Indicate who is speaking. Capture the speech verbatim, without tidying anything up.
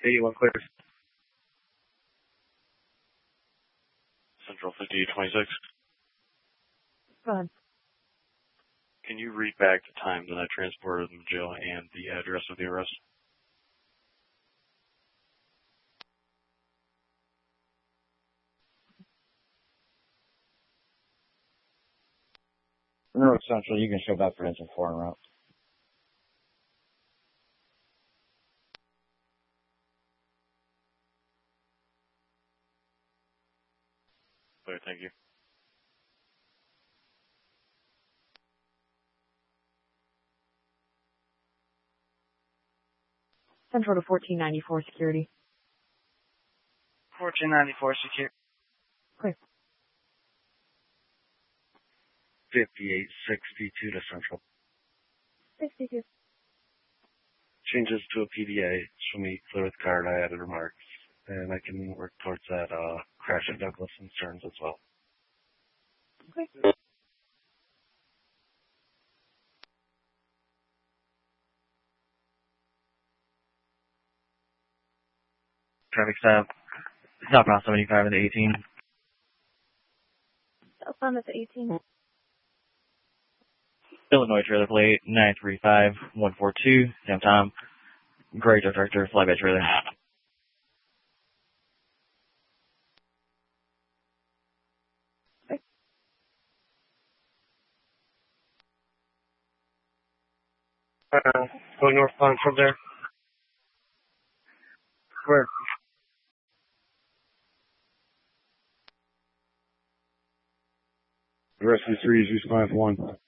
Speaker 1: eighty-one clear.
Speaker 2: Central fifty twenty-six.
Speaker 3: Go ahead.
Speaker 2: Can you read back the time that I transported them to jail and the address of the arrest?
Speaker 1: North Central, you can show back for engine four en route.
Speaker 2: Clear, thank you.
Speaker 3: Central to fourteen ninety-four security.
Speaker 1: fourteen ninety-four secure.
Speaker 3: Clear.
Speaker 1: fifty-eight sixty-two to Central.
Speaker 3: sixty-two.
Speaker 1: Changes to a P D A. Show me clear with card. I added remarks. And I can work towards that uh, crash at Douglas and Stearns as well.
Speaker 3: Okay.
Speaker 1: Traffic stop. Southbound seventy-five and eighteen.
Speaker 3: Southbound at the eighteen.
Speaker 1: Illinois trailer plate nine three five one four two. Sam Tom. Gray director, flyby trailer.
Speaker 3: Okay.
Speaker 1: Uh, going northbound from there. Where? Rescue three is response one.